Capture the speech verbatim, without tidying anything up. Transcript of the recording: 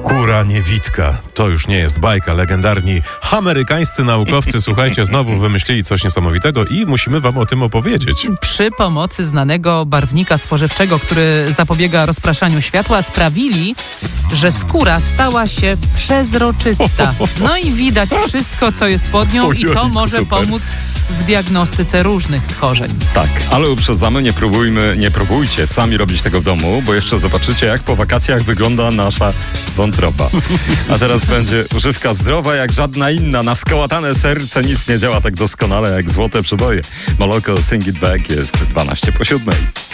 Skóra niewidka. To już nie jest bajka. Legendarni amerykańscy naukowcy, słuchajcie, znowu wymyślili coś niesamowitego i musimy wam o tym opowiedzieć. Przy pomocy znanego barwnika spożywczego, który zapobiega rozpraszaniu światła, sprawili, że skóra stała się przezroczysta. No i widać wszystko, co jest pod nią i to może super. pomóc w diagnostyce różnych schorzeń. Tak, ale uprzedzamy, nie próbujmy, nie próbujcie sami robić tego w domu, bo jeszcze zobaczycie, jak po wakacjach wygląda nasza wątroba. A teraz będzie używka zdrowa jak żadna inna. Na skołatane serce nic nie działa tak doskonale jak złote przyboje. Moloko Sing It Back jest dwanaście po siódmej.